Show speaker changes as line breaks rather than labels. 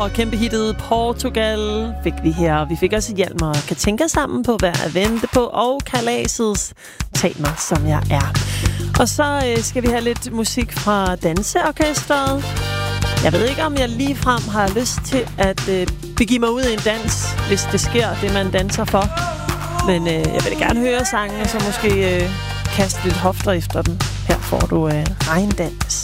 Og kæmpe hittet Portugal fik vi her. Vi fik også Hjalmar og Katinka sammen på Hver at vente på, og Kalasets Tag mig som jeg er. Og så skal vi have lidt musik fra Danseorkestret. Jeg ved ikke, om jeg ligefrem har lyst til at begive mig ud i en dans, hvis det sker, det man danser for. Men jeg vil gerne høre sangen, og så måske kaste lidt hofter efter den. Her får du Regndans.